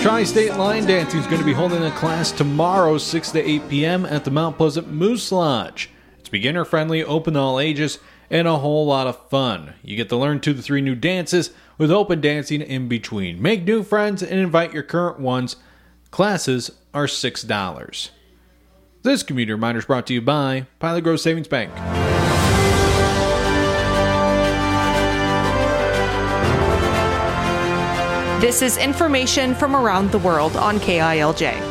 Tri-State Line Dancing is going to be holding a class tomorrow, 6 to 8 p.m. at the Mount Pleasant Moose Lodge. It's beginner-friendly, open to all ages, and a whole lot of fun. You get to learn 2 to 3 new dances with open dancing in between. Make new friends and invite your current ones. Classes are $6. This community reminder is brought to you by Pilot Grove Savings Bank. This is information from around the world on KILJ.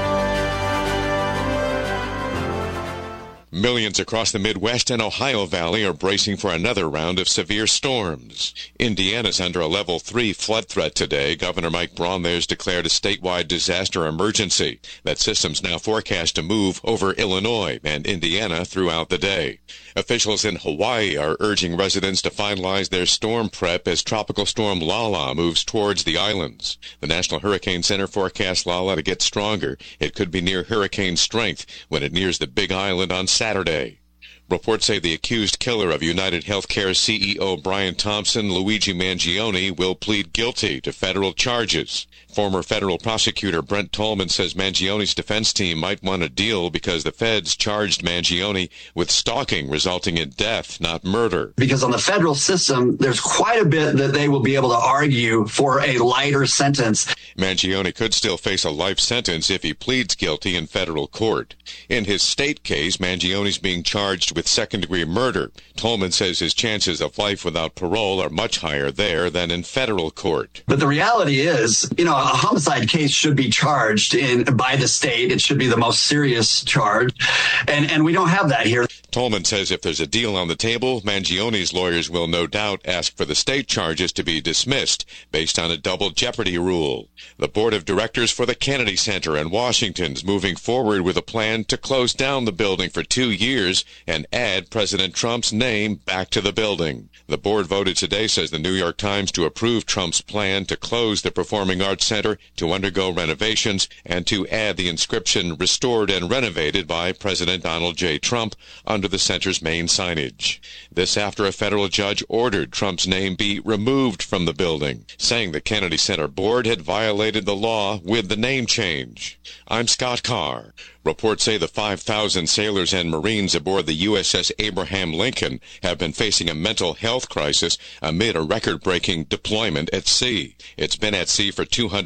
Millions across the Midwest and Ohio Valley are bracing for another round of severe storms. Indiana's under a level 3 flood threat today. Governor Mike Braun there's declared a statewide disaster emergency. That system's now forecast to move over Illinois and Indiana throughout the day. Officials in Hawaii are urging residents to finalize their storm prep as Tropical Storm Lala moves towards the islands. The National Hurricane Center forecasts Lala to get stronger. It could be near hurricane strength when it nears the Big Island on Saturday. Reports say the accused killer of United Healthcare CEO Brian Thompson, Luigi Mangione, will plead guilty to federal charges. Former federal prosecutor Brent Tolman says Mangione's defense team might want a deal because the feds charged Mangione with stalking resulting in death, not murder. Because on the federal system, there's quite a bit that they will be able to argue for a lighter sentence. Mangione could still face a life sentence if he pleads guilty in federal court. In his state case, Mangione's being charged with second-degree murder. Tolman says his chances of life without parole are much higher there than in federal court. But the reality is, a homicide case should be charged by the state. It should be the most serious charge. And we don't have that here. Tolman says if there's a deal on the table, Mangione's lawyers will no doubt ask for the state charges to be dismissed based on a double jeopardy rule. The board of directors for the Kennedy Center in Washington is moving forward with a plan to close down the building for 2 years and add President Trump's name back to the building. The board voted today, says the New York Times, to approve Trump's plan to close the Performing Arts Center, to undergo renovations, and to add the inscription "Restored and Renovated by President Donald J. Trump" under the center's main signage. This after a federal judge ordered Trump's name be removed from the building, saying the Kennedy Center board had violated the law with the name change. I'm Scott Carr. Reports say the 5,000 sailors and Marines aboard the USS Abraham Lincoln have been facing a mental health crisis amid a record-breaking deployment at sea. It's been at sea for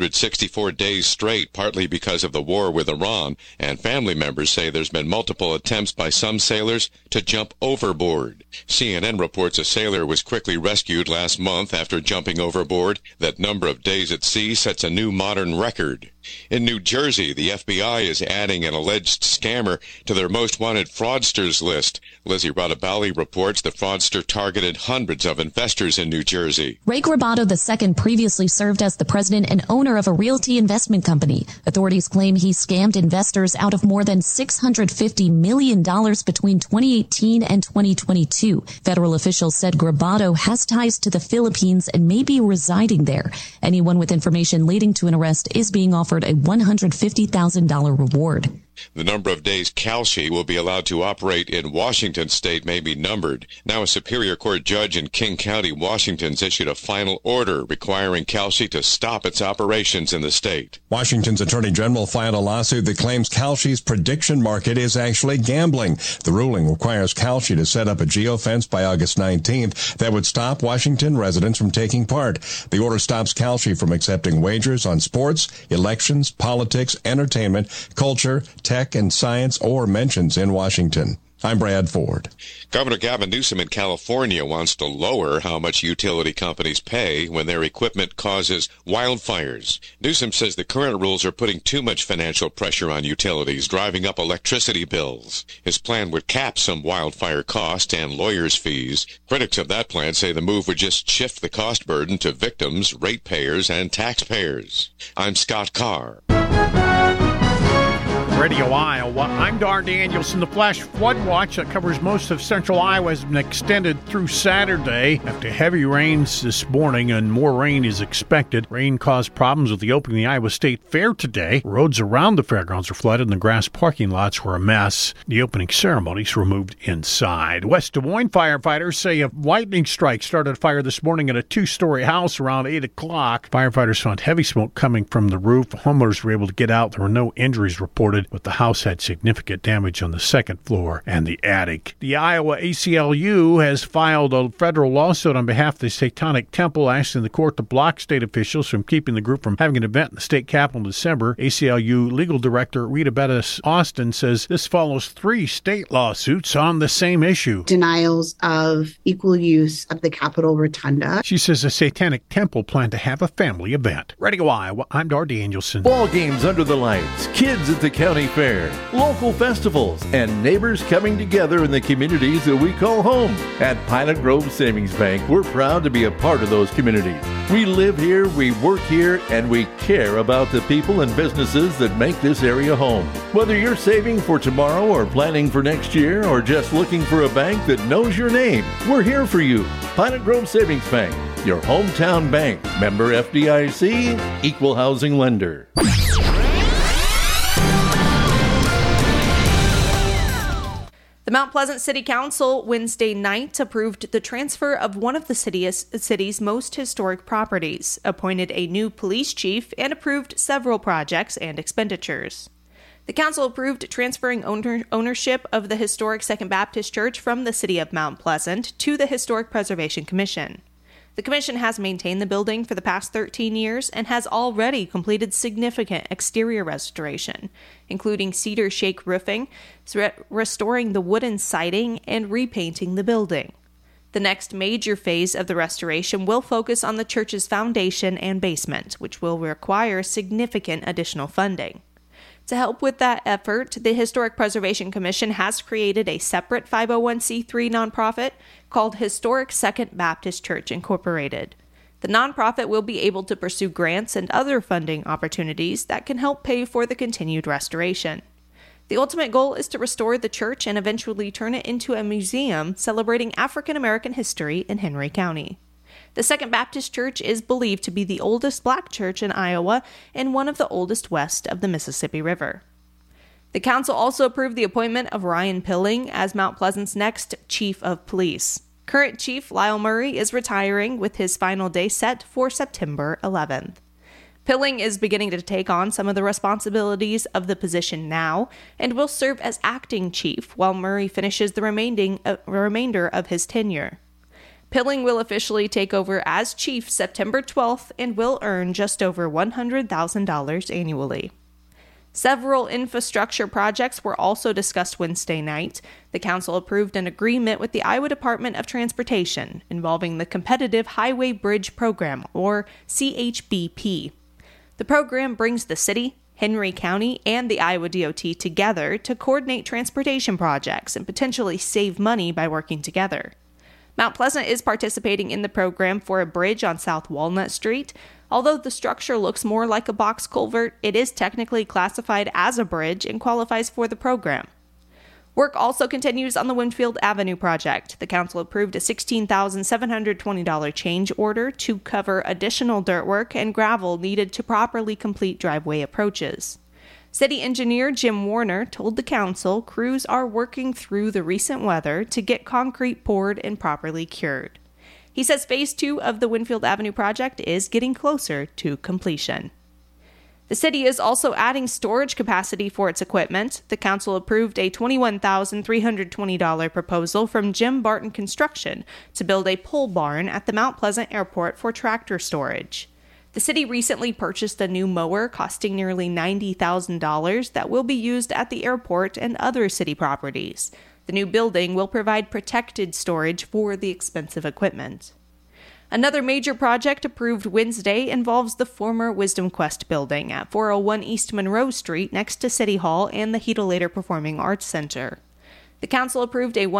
264 days straight, partly because of the war with Iran, and family members say there's been multiple attempts by some sailors to jump overboard. CNN reports a sailor was quickly rescued last month after jumping overboard. That number of days at sea sets a new modern record. In New Jersey, the FBI is adding an alleged scammer to their most wanted fraudsters list. Lizzie Radabali reports the fraudster targeted hundreds of investors in New Jersey. Ray Grabato II previously served as the president and owner of a realty investment company. Authorities claim he scammed investors out of more than $650 million between 2018 and 2022. Federal officials said Grabato has ties to the Philippines and may be residing there. Anyone with information leading to an arrest is being offered a $150,000 reward. The number of days Kalshi will be allowed to operate in Washington state may be numbered. Now a Superior Court judge in King County, Washington's issued a final order requiring Kalshi to stop its operations in the state. Washington's Attorney General filed a lawsuit that claims Kalshi's prediction market is actually gambling. The ruling requires Kalshi to set up a geofence by August 19th that would stop Washington residents from taking part. The order stops Kalshi from accepting wagers on sports, elections, politics, entertainment, culture, tech and science, or mentions in Washington. I'm Brad Ford. Governor Gavin Newsom in California wants to lower how much utility companies pay when their equipment causes wildfires. Newsom says the current rules are putting too much financial pressure on utilities, driving up electricity bills. His plan would cap some wildfire costs and lawyers' fees. Critics of that plan say the move would just shift the cost burden to victims, ratepayers, and taxpayers. I'm Scott Carr. Radio Iowa. I'm Dar Danielson. The flash flood watch that covers most of central Iowa has been extended through Saturday after heavy rains this morning, and more rain is expected. Rain caused problems with the opening of the Iowa State Fair today. Roads around the fairgrounds were flooded and the grass parking lots were a mess. The opening ceremonies were moved inside. West Des Moines firefighters say a lightning strike started a fire this morning at a two-story house around 8 o'clock. Firefighters found heavy smoke coming from the roof. Homeowners were able to get out. There were no injuries reported, but the house had significant damage on the second floor and the attic. The Iowa ACLU has filed a federal lawsuit on behalf of the Satanic Temple, asking the court to block state officials from keeping the group from having an event in the state capitol in December. ACLU legal director Rita Bettis Austin says this follows 3 state lawsuits on the same issue. Denials of equal use of the Capitol Rotunda. She says the Satanic Temple planned to have a family event. Radio Iowa, I'm Dar Danielson. Ball games under the lights, kids at the county fair, local festivals, and neighbors coming together in the communities that we call home. At Pilot Grove Savings Bank, we're proud to be a part of those communities. We live here, we work here, and we care about the people and businesses that make this area home. Whether you're saving for tomorrow or planning for next year or just looking for a bank that knows your name, we're here for you. Pilot Grove Savings Bank, your hometown bank. Member FDIC, equal housing lender. The Mount Pleasant City Council Wednesday night approved the transfer of one of the city's most historic properties, appointed a new police chief, and approved several projects and expenditures. The council approved transferring ownership of the historic Second Baptist Church from the city of Mount Pleasant to the Historic Preservation Commission. The commission has maintained the building for the past 13 years and has already completed significant exterior restoration, including cedar shake roofing, restoring the wooden siding, and repainting the building. The next major phase of the restoration will focus on the church's foundation and basement, which will require significant additional funding. To help with that effort, the Historic Preservation Commission has created a separate 501c3 nonprofit called Historic Second Baptist Church Incorporated. The nonprofit will be able to pursue grants and other funding opportunities that can help pay for the continued restoration. The ultimate goal is to restore the church and eventually turn it into a museum celebrating African American history in Henry County. The Second Baptist Church is believed to be the oldest black church in Iowa and one of the oldest west of the Mississippi River. The council also approved the appointment of Ryan Pilling as Mount Pleasant's next chief of police. Current chief Lyle Murray is retiring with his final day set for September 11th. Pilling is beginning to take on some of the responsibilities of the position now and will serve as acting chief while Murray finishes the remainder of his tenure. Pilling will officially take over as chief September 12th and will earn just over $100,000 annually. Several infrastructure projects were also discussed Wednesday night. The council approved an agreement with the Iowa Department of Transportation involving the Competitive Highway Bridge Program, or CHBP. The program brings the city, Henry County, and the Iowa DOT together to coordinate transportation projects and potentially save money by working together. Mount Pleasant is participating in the program for a bridge on South Walnut Street. Although the structure looks more like a box culvert, it is technically classified as a bridge and qualifies for the program. Work also continues on the Winfield Avenue project. The council approved a $16,720 change order to cover additional dirt work and gravel needed to properly complete driveway approaches. City engineer Jim Warner told the council crews are working through the recent weather to get concrete poured and properly cured. He says Phase 2 of the Winfield Avenue project is getting closer to completion. The city is also adding storage capacity for its equipment. The council approved a $21,320 proposal from Jim Barton Construction to build a pole barn at the Mount Pleasant Airport for tractor storage. The city recently purchased a new mower costing nearly $90,000 that will be used at the airport and other city properties. The new building will provide protected storage for the expensive equipment. Another major project approved Wednesday involves the former Wisdom Quest building at 401 East Monroe Street next to City Hall and the Hedelater Performing Arts Center. The council approved a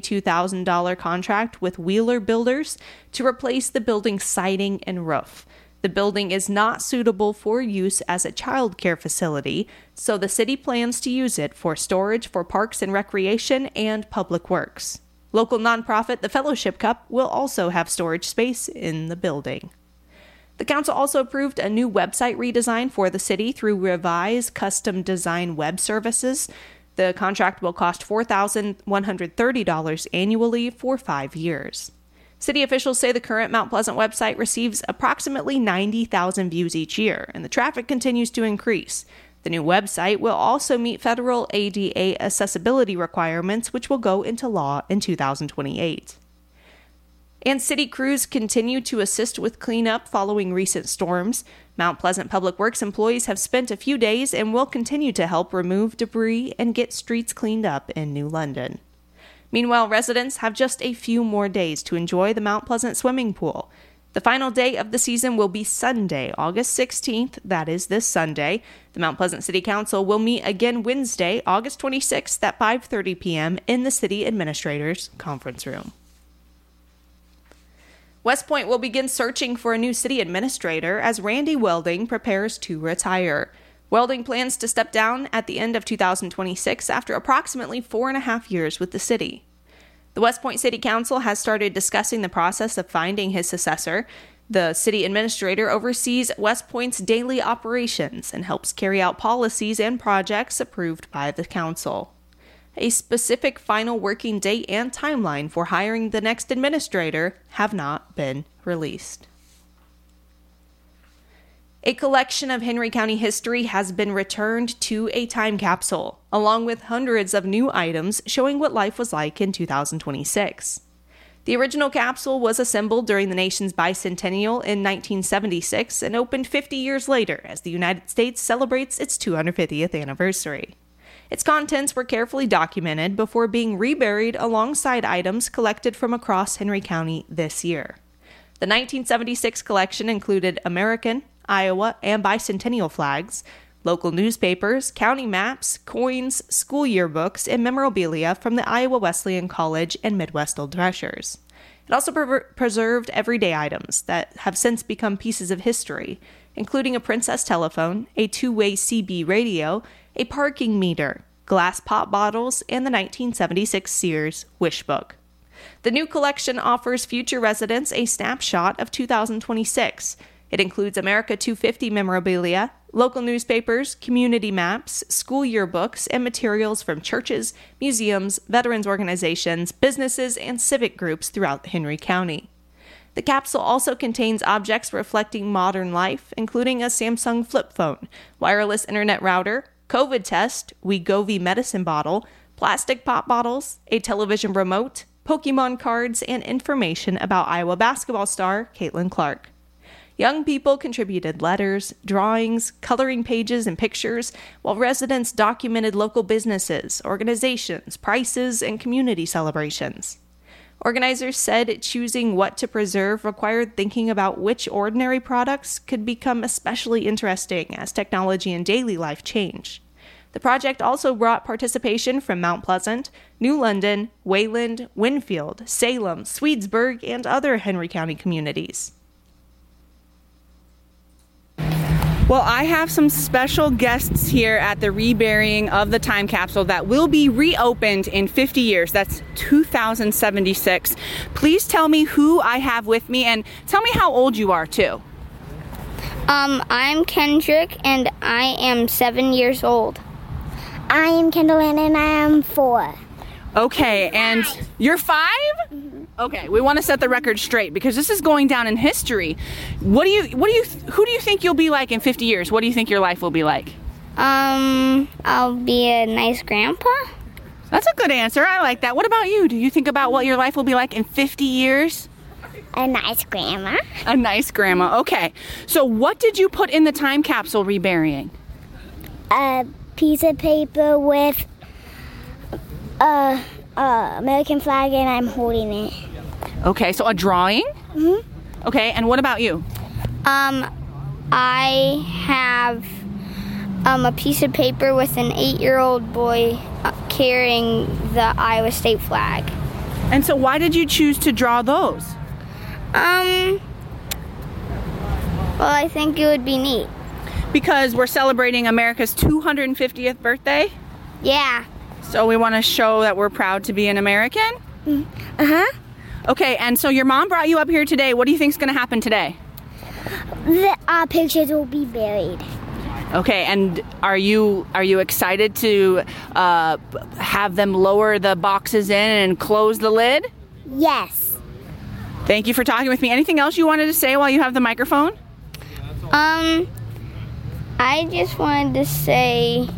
$172,000 contract with Wheeler Builders to replace the building's siding and roof. The building is not suitable for use as a child care facility, so the city plans to use it for storage for parks and recreation and public works. Local nonprofit The Fellowship Cup will also have storage space in the building. The council also approved a new website redesign for the city through Revise Custom Design Web Services. The contract will cost $4,130 annually for 5 years. City officials say the current Mount Pleasant website receives approximately 90,000 views each year, and the traffic continues to increase. The new website will also meet federal ADA accessibility requirements, which will go into law in 2028. And city crews continue to assist with cleanup following recent storms. Mount Pleasant Public Works employees have spent a few days and will continue to help remove debris and get streets cleaned up in New London. Meanwhile, residents have just a few more days to enjoy the Mount Pleasant swimming pool. The final day of the season will be Sunday, August 16th. That is this Sunday. The Mount Pleasant City Council will meet again Wednesday, August 26th at 5:30 p.m. in the City Administrator's Conference Room. West Point will begin searching for a new city administrator as Randy Welding prepares to retire. Welding plans to step down at the end of 2026 after approximately 4.5 years with the city. The West Point City Council has started discussing the process of finding his successor. The city administrator oversees West Point's daily operations and helps carry out policies and projects approved by the council. A specific final working date and timeline for hiring the next administrator have not been released. A collection of Henry County history has been returned to a time capsule, along with hundreds of new items showing what life was like in 2026. The original capsule was assembled during the nation's bicentennial in 1976 and opened 50 years later as the United States celebrates its 250th anniversary. Its contents were carefully documented before being reburied alongside items collected from across Henry County this year. The 1976 collection included American, Iowa, and bicentennial flags, local newspapers, county maps, coins, school yearbooks, and memorabilia from the Iowa Wesleyan College and Midwest Old Threshers. It also preserved everyday items that have since become pieces of history, including a Princess telephone, a two-way CB radio, a parking meter, glass pop bottles, and the 1976 Sears Wish Book. The new collection offers future residents a snapshot of 2026. It includes America 250 memorabilia, local newspapers, community maps, school yearbooks, and materials from churches, museums, veterans organizations, businesses, and civic groups throughout Henry County. The capsule also contains objects reflecting modern life, including a Samsung flip phone, wireless internet router, COVID test, Wegovy medicine bottle, plastic pop bottles, a television remote, Pokemon cards, and information about Iowa basketball star Caitlin Clark. Young people contributed letters, drawings, coloring pages, and pictures, while residents documented local businesses, organizations, prices, and community celebrations. Organizers said choosing what to preserve required thinking about which ordinary products could become especially interesting as technology and daily life change. The project also brought participation from Mount Pleasant, New London, Wayland, Winfield, Salem, Swedesburg, and other Henry County communities. Well, I have some special guests here at the reburying of the time capsule that will be reopened in 50 years. That's 2076. Please tell me who I have with me and tell me how old you are too. I'm Kendrick and I am 7 years old. I am Kendall-Ann and I am 4. Okay, and you're 5? Mm-hmm. Okay, we want to set the record straight because this is going down in history. Who do you think you'll be like in 50 years? What do you think your life will be like? I'll be a nice grandpa. That's a good answer. I like that. What about you? Do you think about what your life will be like in 50 years? A nice grandma. A nice grandma. Okay. So what did you put in the time capsule reburying? A piece of paper with American flag and I'm holding it. Okay, so a drawing? Mm-hmm. Okay, and what about you? I have a piece of paper with an 8-year-old boy carrying the Iowa State flag. And so why did you choose to draw those? Well, I think it would be neat. Because we're celebrating America's 250th birthday? Yeah. So we want to show that we're proud to be an American? Uh-huh. Okay, and so your mom brought you up here today. What do you think is going to happen today? The pictures will be buried. Okay, and are you excited to have them lower the boxes in and close the lid? Yes. Thank you for talking with me. Anything else you wanted to say while you have the microphone? I just wanted to say,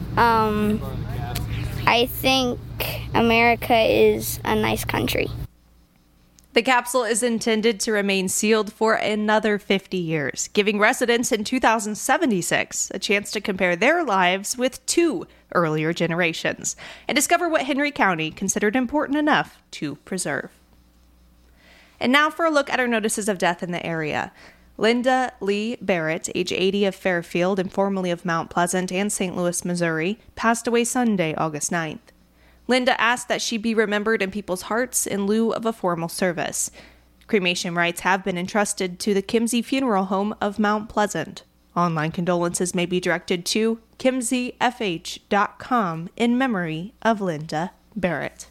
I think America is a nice country. The capsule is intended to remain sealed for another 50 years, giving residents in 2076 a chance to compare their lives with 2 earlier generations and discover what Henry County considered important enough to preserve. And now for a look at our notices of death in the area. Linda Lee Barrett, age 80, of Fairfield and formerly of Mount Pleasant and St. Louis, Missouri, passed away Sunday, August 9th. Linda asked that she be remembered in people's hearts in lieu of a formal service. Cremation rights have been entrusted to the Kimsey Funeral Home of Mount Pleasant. Online condolences may be directed to kimseyfh.com in memory of Linda Barrett.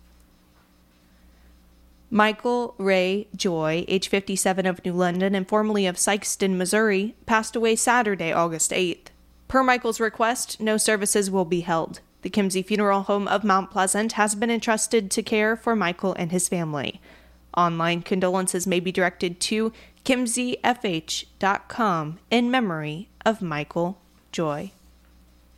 Michael Ray Joy, age 57, of New London and formerly of Sikeston, Missouri, passed away Saturday, August 8th. Per Michael's request, no services will be held. The Kimsey Funeral Home of Mount Pleasant has been entrusted to care for Michael and his family. Online condolences may be directed to kimseyfh.com in memory of Michael Joy.